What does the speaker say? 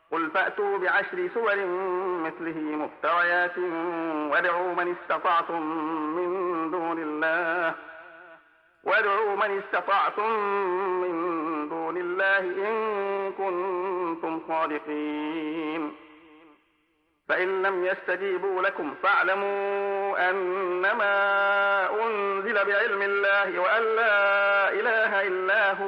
قل فأتوا بعشر سور مثله مفتريات وادعوا من استطعتم من دون الله إن كنتم صادقين. فإن لم يستجيبوا لكم فاعلموا أنما أنزل بعلم الله وأن لا إله إلا هو